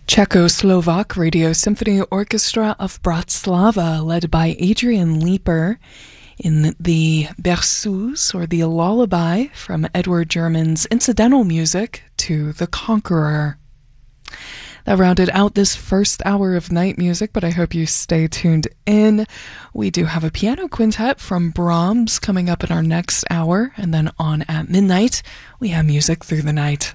Czechoslovak Radio Symphony Orchestra of Bratislava, led by Adrian Leeper, in the Berceuse, or the Lullaby, from Edward German's incidental music to The Conqueror. That rounded out this first hour of night music, but I hope you stay tuned in. We do have a piano quintet from Brahms coming up in our next hour, and then on at midnight, we have music through the night.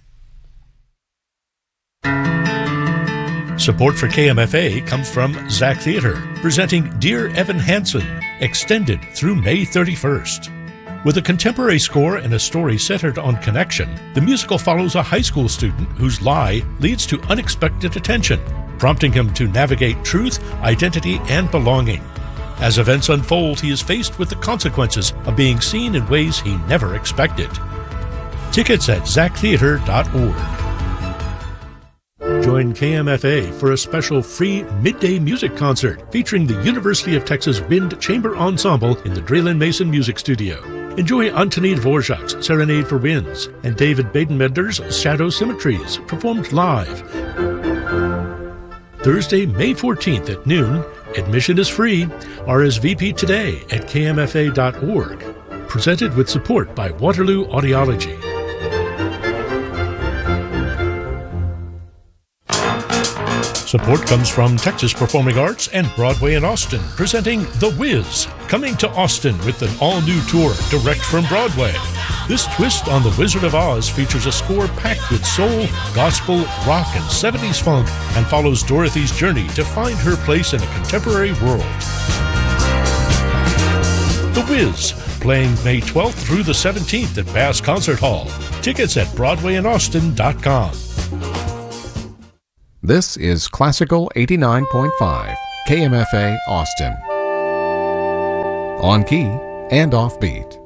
Support for KMFA comes from Zach Theatre, presenting Dear Evan Hansen, extended through May 31st. With a contemporary score and a story centered on connection, the musical follows a high school student whose lie leads to unexpected attention, prompting him to navigate truth, identity, and belonging. As events unfold, he is faced with the consequences of being seen in ways he never expected. Tickets at zachtheatre.org. Join KMFA for a special free midday music concert featuring the University of Texas Wind Chamber Ensemble in the Draylen Mason Music Studio. Enjoy Antonin Dvorak's Serenade for Winds and David Badenbender's Shadow Symmetries, performed live. Thursday, May 14th at noon. Admission is free. RSVP today at kmfa.org. Presented with support by Waterloo Audiology. Support comes from Texas Performing Arts and Broadway in Austin, presenting The Wiz, coming to Austin with an all-new tour direct from Broadway. This twist on The Wizard of Oz features a score packed with soul, gospel, rock, and 70s funk, and follows Dorothy's journey to find her place in a contemporary world. The Wiz, playing May 12th through the 17th at Bass Concert Hall. Tickets at BroadwayInAustin.com. This is Classical 89.5, KMFA Austin. On key and off beat.